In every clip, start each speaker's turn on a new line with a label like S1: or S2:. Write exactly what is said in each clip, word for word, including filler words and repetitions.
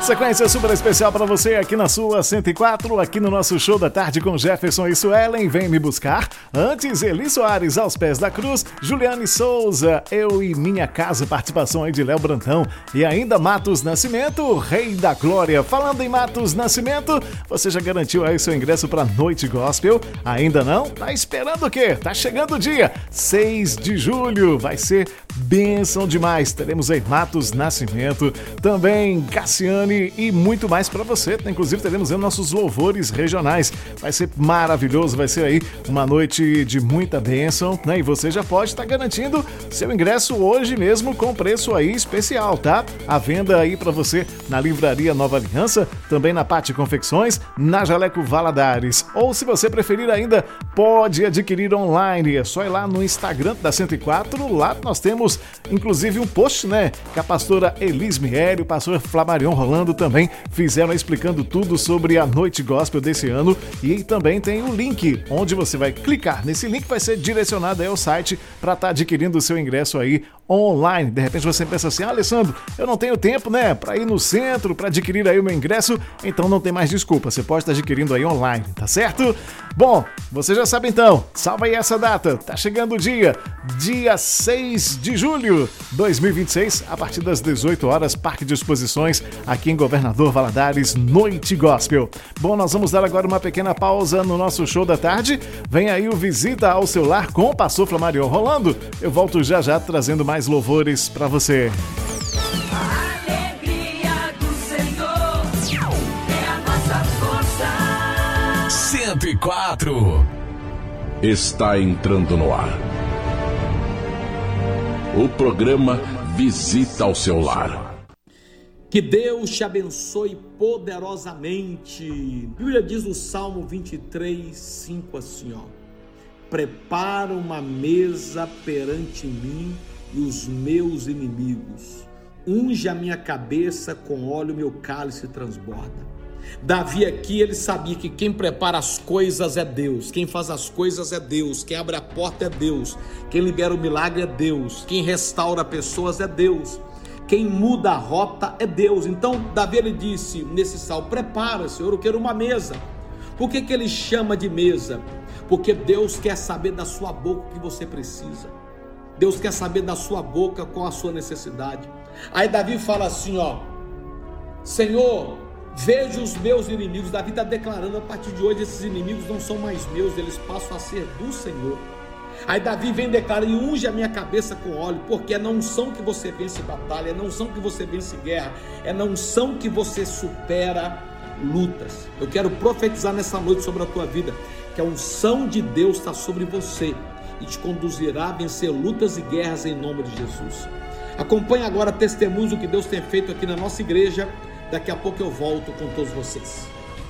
S1: Sequência super especial para você aqui na sua cento e quatro, aqui no nosso show da tarde com Jefferson e Suelen, Vem Me Buscar. Antes, Eli Soares, Aos Pés da Cruz, Juliane Souza, Eu e Minha Casa, participação aí de Léo Brantão. E ainda Matos Nascimento, Rei da Glória. Falando em Matos Nascimento, você já garantiu aí seu ingresso para Noite Gospel? Ainda não? Tá esperando o quê? Tá chegando o dia, seis de julho, vai ser bênção demais. Teremos aí Matos Nascimento, também Cassiane e muito mais para você. Inclusive teremos aí nossos louvores regionais. Vai ser maravilhoso, vai ser aí uma noite de muita bênção, né? E você já pode estar garantindo seu ingresso hoje mesmo com preço aí especial, tá? A venda aí para você na Livraria Nova Aliança, também na Pátio Confecções, na Jaleco Valadares. Ou se você preferir ainda, pode adquirir online. É só ir lá no Instagram da cento e quatro. Lá nós temos inclusive um post, né? Que a pastora Elis Mieri, o pastor Flamarion Rolando também fizeram explicando tudo sobre a Noite Gospel desse ano. E também tem o link, onde você vai clicar nesse link, vai ser direcionado aí ao site para estar tá adquirindo o seu ingresso aí online. De repente você pensa assim, ah, Alessandro, eu não tenho tempo, né, para ir no centro, para adquirir aí o meu ingresso, então não tem mais desculpa, você pode estar adquirindo aí online, tá certo? Bom, você já sabe então, salva aí essa data, tá chegando o dia, dia seis de julho de dois mil e vinte e seis, a partir das dezoito horas, Parque de Exposições, aqui em Governador Valadares, Noite Gospel. Bom, nós vamos dar agora uma pequena pausa no nosso show da tarde, vem aí o Visita ao Seu Lar com o pastor Flamarion Rolando, eu volto já já trazendo mais louvores para você.
S2: A alegria do Senhor é a nossa força.
S3: cento e quatro
S4: Está entrando no ar o programa Visita ao Seu Lar.
S5: Que Deus te abençoe poderosamente. A Bíblia diz no Salmo vinte e três, cinco assim, ó: prepara uma mesa perante mim e os meus inimigos. Unge a minha cabeça com óleo, meu cálice transborda. Davi aqui, ele sabia que quem prepara as coisas é Deus, quem faz as coisas é Deus, quem abre a porta é Deus, quem libera o milagre é Deus, quem restaura pessoas é Deus, quem muda a rota é Deus. Então Davi, ele disse nesse salmo: prepara, Senhor, eu quero uma mesa. Por que que ele chama de mesa? Porque Deus quer saber da sua boca o que você precisa. Deus quer saber da sua boca qual a sua necessidade. Aí Davi fala assim, ó: Senhor, veja os meus inimigos. Davi está declarando, a partir de hoje esses inimigos não são mais meus, eles passam a ser do Senhor. Aí Davi vem declarando: e unge a minha cabeça com óleo, porque é na unção que você vence batalha, é na unção que você vence guerra, é na unção que você supera lutas. Eu quero profetizar nessa noite sobre a tua vida, que a unção de Deus está sobre você e te conduzirá a vencer lutas e guerras em nome de Jesus. Acompanhe agora testemunhos do que Deus tem feito aqui na nossa igreja. Daqui a pouco eu volto com todos vocês.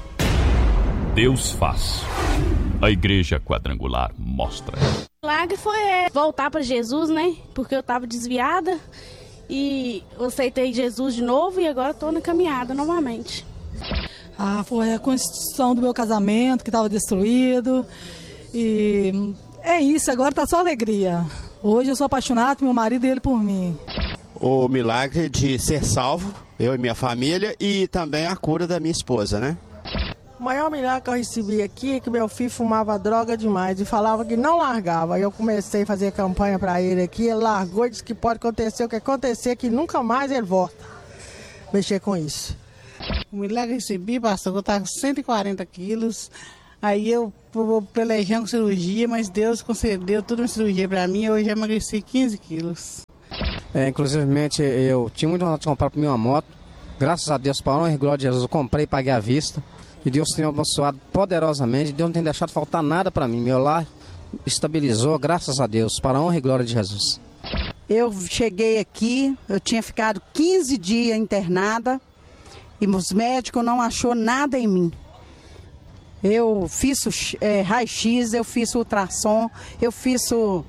S3: Deus faz. A Igreja Quadrangular mostra.
S6: O milagre foi voltar para Jesus, né? Porque eu estava desviada e eu aceitei Jesus de novo e agora estou na caminhada novamente.
S7: Ah, foi a construção do meu casamento que estava destruído. E é isso, agora tá só alegria. Hoje eu sou apaixonado pelo meu marido e ele por mim.
S8: O milagre de ser salvo, eu e minha família, e também a cura da minha esposa, né?
S9: O maior milagre que eu recebi aqui é que meu filho fumava droga demais e falava que não largava. Aí eu comecei a fazer campanha para ele aqui, ele largou e disse que pode acontecer o que acontecer, que nunca mais ele volta a mexer com isso.
S10: O milagre que recebi, pastor, eu estava com cento e quarenta quilos, aí eu pelejei com cirurgia, mas Deus concedeu toda uma cirurgia para mim e hoje eu emagreci quinze quilos.
S11: É, inclusivemente eu tinha muita vontade de comprar para mim uma moto, graças a Deus, para a honra e glória de Jesus, eu comprei e paguei à vista, e Deus tem abençoado poderosamente, Deus não tem deixado faltar nada para mim, meu lar estabilizou, graças a Deus, para a honra e glória de Jesus.
S12: Eu cheguei aqui, eu tinha ficado quinze dias internada, e os médicos não achou nada em mim. Eu fiz é, raio-x, eu fiz ultrassom, eu fiz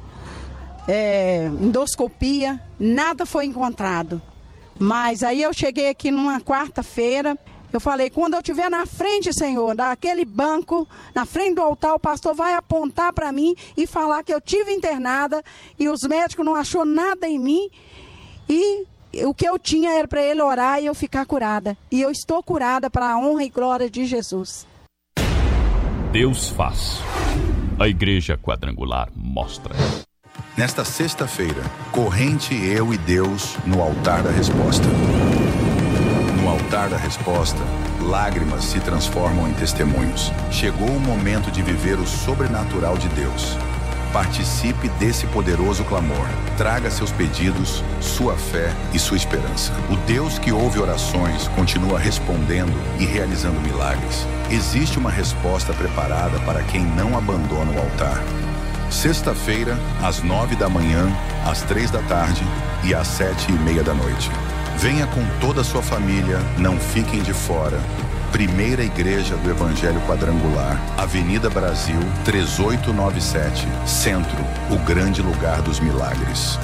S12: é, endoscopia, nada foi encontrado. Mas aí eu cheguei aqui numa quarta-feira, eu falei: quando eu estiver na frente, Senhor, daquele banco, na frente do altar, o pastor vai apontar para mim e falar que eu tive internada e os médicos não achou nada em mim. E o que eu tinha era para ele orar e eu ficar curada. E eu estou curada para a honra e glória de Jesus.
S3: Deus faz. A Igreja Quadrangular mostra.
S13: Nesta sexta-feira, corrente eu e Deus no altar da resposta. No altar da resposta, lágrimas se transformam em testemunhos. Chegou o momento de viver o sobrenatural de Deus. Participe desse poderoso clamor. Traga seus pedidos, sua fé e sua esperança. O Deus que ouve orações continua respondendo e realizando milagres. Existe uma resposta preparada para quem não abandona o altar. Sexta-feira, às nove da manhã, às três da tarde e às sete e meia da noite. Venha com toda a sua família, não fiquem de fora. Primeira Igreja do Evangelho Quadrangular, Avenida Brasil, três oito nove sete, Centro, o grande lugar dos milagres.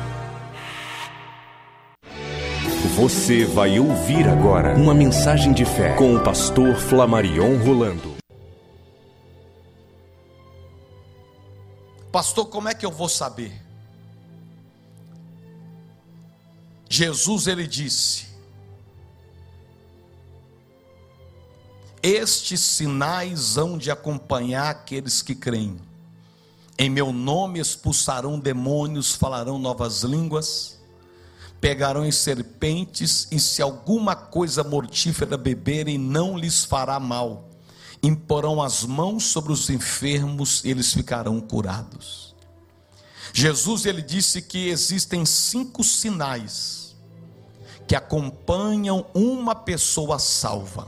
S14: Você vai ouvir agora uma mensagem de fé com o pastor Flamarion Rolando.
S5: Pastor, como é que eu vou saber? Jesus, ele disse: estes sinais hão de acompanhar aqueles que creem. Em meu nome expulsarão demônios, falarão novas línguas, pegarão em serpentes, e se alguma coisa mortífera beberem, não lhes fará mal. Imporão as mãos sobre os enfermos, e eles ficarão curados. Jesus, ele disse que existem cinco sinais que acompanham uma pessoa salva.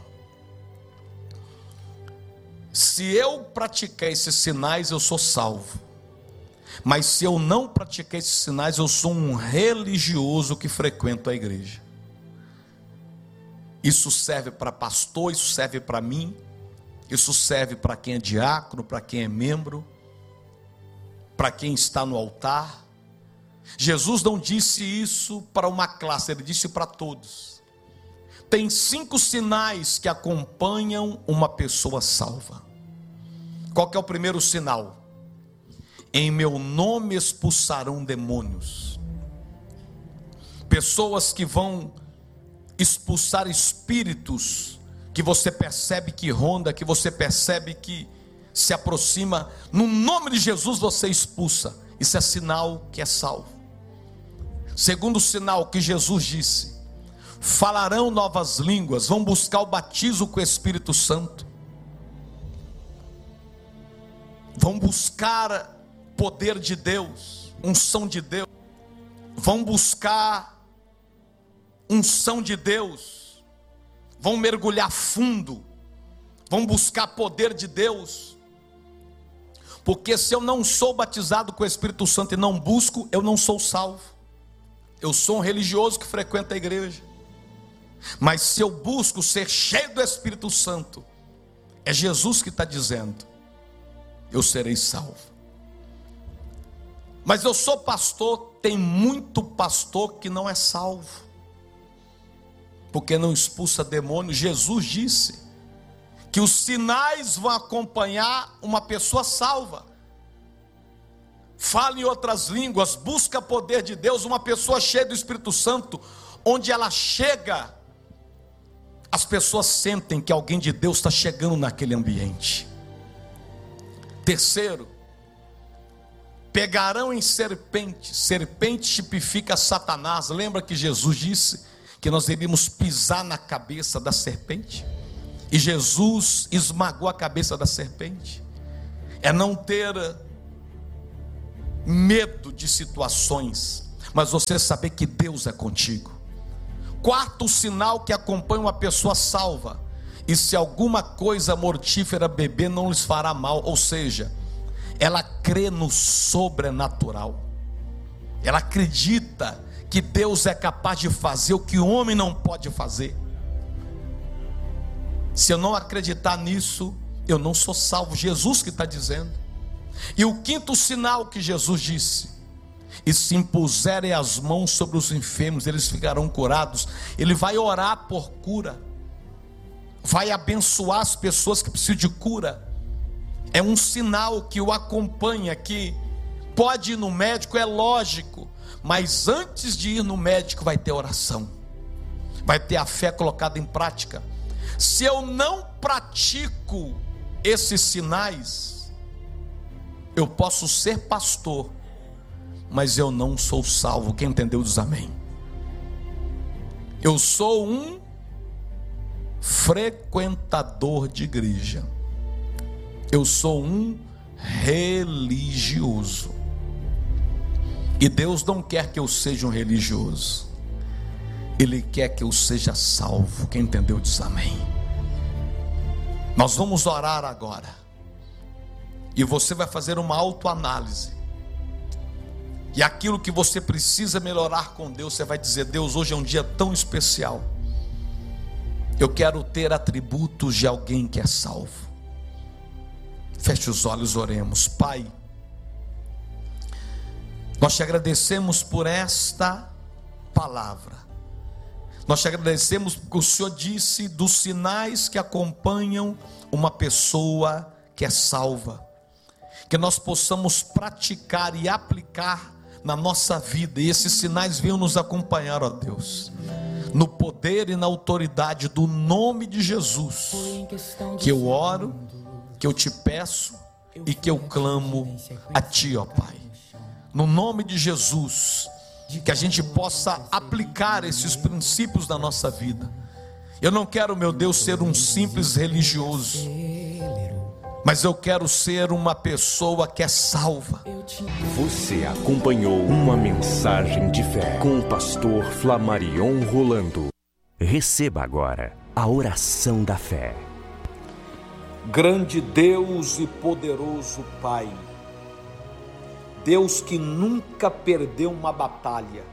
S5: Se eu praticar esses sinais, eu sou salvo. Mas se eu não praticar esses sinais, eu sou um religioso que frequenta a igreja. Isso serve para pastor, isso serve para mim, isso serve para quem é diácono, para quem é membro, para quem está no altar. Jesus não disse isso para uma classe, ele disse para todos. Tem cinco sinais que acompanham uma pessoa salva. Qual que é o primeiro sinal? Em meu nome expulsarão demônios. Pessoas que vão expulsar espíritos que você percebe que ronda, que você percebe que se aproxima, no nome de Jesus você expulsa. Isso é sinal que é salvo. Segundo sinal que Jesus disse: falarão novas línguas, vão buscar o batismo com o Espírito Santo, vão buscar poder de Deus, unção de Deus, vão buscar unção de Deus, vão mergulhar fundo, vão buscar poder de Deus. Porque se eu não sou batizado com o Espírito Santo e não busco, eu não sou salvo. Eu sou um religioso que frequenta a igreja. Mas se eu busco ser cheio do Espírito Santo, é Jesus que está dizendo: eu serei salvo. Mas eu sou pastor, tem muito pastor que não é salvo, porque não expulsa demônio. Jesus disse que os sinais vão acompanhar uma pessoa salva. Fala em outras línguas, busca poder de Deus. Uma pessoa cheia do Espírito Santo, onde ela chega, as pessoas sentem que alguém de Deus está chegando naquele ambiente. Terceiro, pegarão em serpentes. Serpente tipifica Satanás. Lembra que Jesus disse que nós devíamos pisar na cabeça da serpente? E Jesus esmagou a cabeça da serpente. É não ter medo de situações, mas você saber que Deus é contigo. Quarto sinal que acompanha uma pessoa salva: e se alguma coisa mortífera beber, não lhes fará mal. Ou seja, ela crê no sobrenatural. Ela acredita que Deus é capaz de fazer o que o homem não pode fazer. Se eu não acreditar nisso, eu não sou salvo. Jesus que está dizendo. E o quinto sinal que Jesus disse: e se impuserem as mãos sobre os enfermos, eles ficarão curados. Ele vai orar por cura, vai abençoar as pessoas que precisam de cura. É um sinal que o acompanha, que pode ir no médico, é lógico, mas antes de ir no médico vai ter oração, vai ter a fé colocada em prática. Se eu não pratico esses sinais, eu posso ser pastor, mas eu não sou salvo. Quem entendeu diz amém. Eu sou um frequentador de igreja, eu sou um religioso, e Deus não quer que eu seja um religioso, Ele quer que eu seja salvo. Quem entendeu diz amém. Nós vamos orar agora, e você vai fazer uma autoanálise, e aquilo que você precisa melhorar com Deus, você vai dizer: Deus, hoje é um dia tão especial, eu quero ter atributos de alguém que é salvo. Feche os olhos, oremos. Pai, nós te agradecemos por esta palavra. Nós te agradecemos porque o Senhor disse dos sinais que acompanham uma pessoa que é salva. Que nós possamos praticar e aplicar na nossa vida, e esses sinais venham nos acompanhar, ó Deus, no poder e na autoridade do nome de Jesus, que eu oro, que eu te peço e que eu clamo a Ti, ó Pai. No nome de Jesus, que a gente possa aplicar esses princípios na nossa vida. Eu não quero, meu Deus, ser um simples religioso, mas eu quero ser uma pessoa que é salva.
S14: Você acompanhou uma mensagem de fé com o pastor Flamarion Rolando. Receba agora a oração da fé.
S5: Grande Deus e poderoso Pai, Deus que nunca perdeu uma batalha,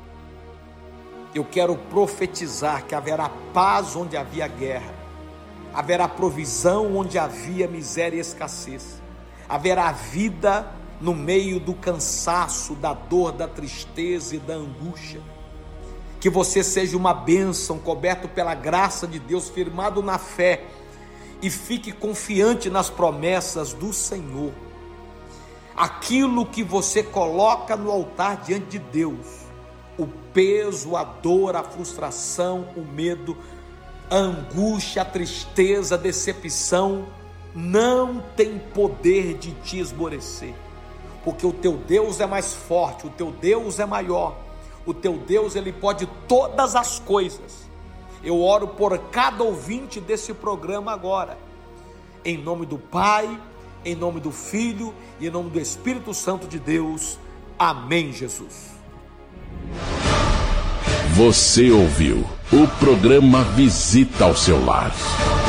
S5: eu quero profetizar que haverá paz onde havia guerra, haverá provisão onde havia miséria e escassez, haverá vida no meio do cansaço, da dor, da tristeza e da angústia. Que você seja uma bênção, coberto pela graça de Deus, firmado na fé, e fique confiante nas promessas do Senhor. Aquilo que você coloca no altar diante de Deus, o peso, a dor, a frustração, o medo, a angústia, a tristeza, a decepção, não tem poder de te esmorecer, porque o teu Deus é mais forte, o teu Deus é maior, o teu Deus, Ele pode todas as coisas. Eu oro por cada ouvinte desse programa agora, em nome do Pai, em nome do Filho e em nome do Espírito Santo de Deus. Amém, Jesus.
S4: Você ouviu o programa Visita ao Seu Lar.